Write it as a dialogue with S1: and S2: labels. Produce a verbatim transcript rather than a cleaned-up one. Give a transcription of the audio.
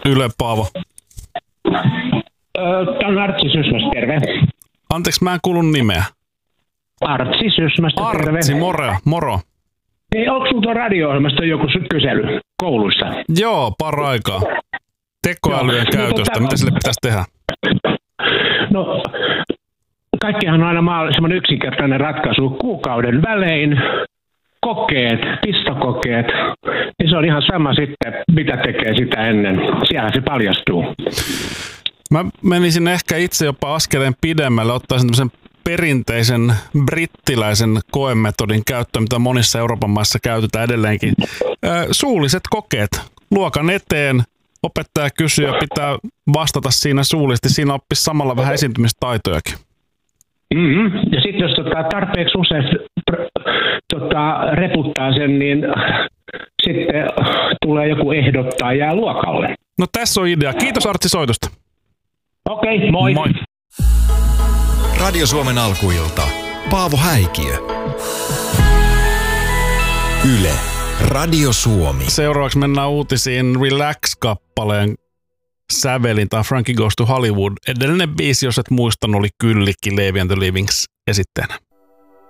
S1: Yle, Paavo?
S2: Tämä on Artsi Sysmäs, terve.
S1: Anteeksi, mä en kuulu nimeä.
S2: Artsi Sysmäs, terve.
S1: Artsi, moro. moro.
S2: Ei, onko sinulla radio-ohjelmasta joku kysely kouluissa?
S1: Joo, paraikaa. Tekoälyjen no, käytöstä. No, Mitä sille pitäisi tehdä?
S2: No, kaikkihan on aina semmoinen yksinkertainen ratkaisu. Kuukauden välein kokeet, pistokokeet, niin se on ihan sama sitten, mitä tekee sitä ennen. Siellä se paljastuu.
S1: Mä menisin ehkä itse jopa askeleen pidemmälle, ottaisin tämmöisen perinteisen brittiläisen koemetodin käyttöön, mitä monissa Euroopan maissa käytetään edelleenkin. Suulliset kokeet luokan eteen, opettaja kysyy ja pitää vastata siinä suullisesti. Siinä oppisi samalla vähän esiintymistaitojakin.
S2: Mm-hmm. Ja sitten jos tota, tarpeeksi usein tota, reputtaa sen, niin sitten tulee joku ehdottaa jää luokalle.
S1: No tässä on idea. Kiitos Artsi soitosta.
S2: Okei, okay, moi.
S1: Moi.
S3: Radio Suomen alkuilta. Paavo Häikiö. Yle. Radio Suomi.
S1: Seuraavaksi mennään uutisiin Relax-kappaleen sävelin tai Frankie Goes to Hollywood. Edellinen biisi, jos et muistan, oli Kyllikki Levi and the Livings esitteenä.